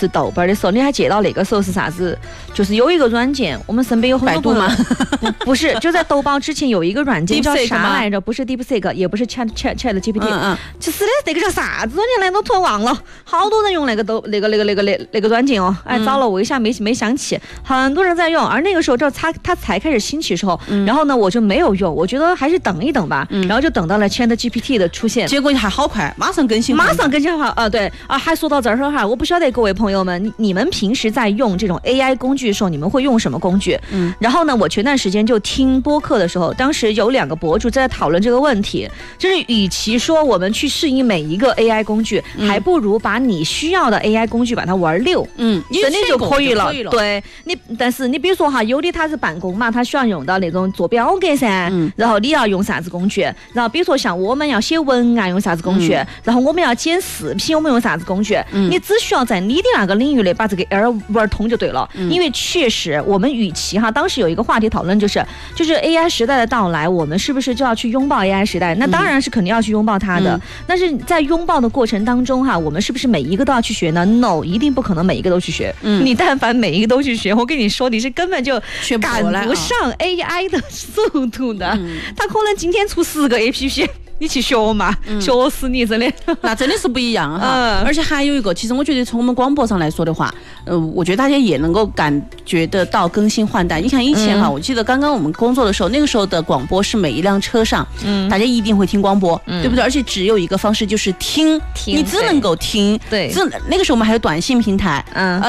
是豆瓣的时候，你还记到那个时候是啥子？就是有一个软件，我们身边有很多朋友不是，就在豆瓣之前有一个软件叫啥来着？不是 DeepSeek， 也不是 Chat GPT，就是那个叫啥子软件来着？我突然忘了，好多人用那个软件哦，哎，糟了，我一下没想起，很多人在用，而那个时候它才开始兴起的时候，然后呢我就没有用，我觉得还是等一等吧，然后就等到了 Chat GPT 的出现， 结果还好快，马上更新哈， 对啊，还说到这儿哈，我不晓得各位朋友们，你们平时在用这种 AI 工具的时候，你们会用什么工具？然后呢，我前段时间就听播客的时候，当时有2个博主在讨论这个问题，就是与其说我们去适应每一个 AI 工具，还不如把你需要的 AI 工具把它玩溜，真的就可以了。对你，但是你比如说哈，有的它是办公嘛，它需要用到那种做表格噻，然后你要用啥子工具？然后比如说像我们要写文案用啥子工具？然后我们要剪视频我们用啥子工具？你只需要在你的那个领域内把这个 AI 玩通就对了。因为确实我们与其哈，当时有一个话题讨论就是 AI 时代的到来，我们是不是就要去拥抱 AI 时代？那当然是肯定要去拥抱它的。但是在拥抱的过程当中哈，我们是不是每一个都要去学呢 ？No， 一定不可能每一个都去学。你但凡每一个都去学，我跟你说，你是根本就赶不上 AI 的速度的。它可能今天出10个 APP。你去学嘛，学死你真的， 那真的是不一样哈。而且还有一个，其实我觉得从我们广播上来说的话，我觉得大家也能够感觉得到更新换代。你看以前哈，我记得刚刚我们工作的时候，那个时候的广播是每一辆车上，大家一定会听广播，对不对？而且只有一个方式就是听，你只能够听。对，那个时候我们还有短信平台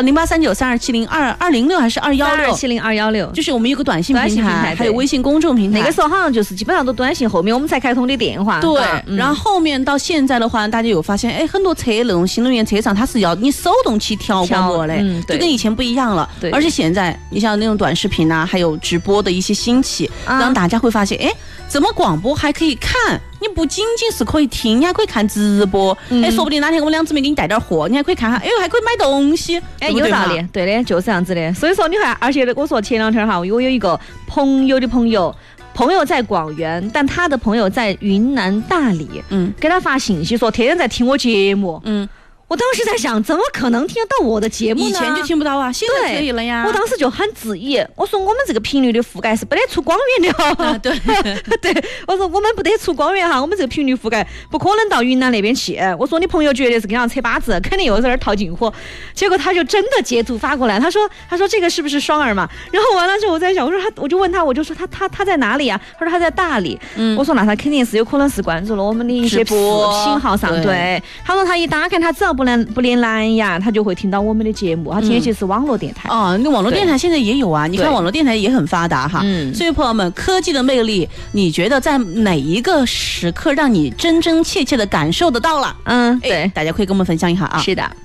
，083932702206还是216，270-216，就是我们有个短信平台，还有微信公众平台。 那个时候好像就是基本上都短信，后面我们才开通的电话。 对，然后后面到现在的话，大家有发现，哎，很多车那种新能源车上，它是要你手动去调广播的，就跟以前不一样了。对，而且现在你像那种短视频啊，还有直播的一些兴起，让大家会发现，哎，怎么广播还可以看？你不仅仅是可以听，你还可以看直播。哎，说不定哪天我们两姊妹给你带点货，你还可以看哈，哎呦，还可以买东西。 哎，有道理，对的，就是这样子的。所以说，你看，而且我说前2天哈，我有一个朋友的朋友在广元，但他的朋友在云南大理，给他发信息说天天在听我节目，我当时在想，怎么可能听得到我的节目呢？ 以前就听不到啊，现在可以了呀。 我当时就很质疑，我说我们这个频率的覆盖是不得出光源的哦。 对对，我说我们不得出光源哈，我们这个频率覆盖不可能到云南那边去。我说你朋友绝对是跟上扯八字，肯定又在那儿套近乎。结果他就真的截图发过来，他说这个是不是双儿嘛？然后完了之后我在想，我就问他，我就说他在哪里啊？他说他在大理。我说那他肯定是有可能是关注了我们的一些视频号上。对，他说他一打开，他只要不连蓝牙，他就会听到我们的节目。他听的就是网络电台。 那网络电台现在也有啊，你看网络电台也很发达哈。所以朋友们，科技的魅力，你觉得在哪一个时刻让你真真切切的感受得到了？ 对， 大家可以跟我们分享一下啊。 是的。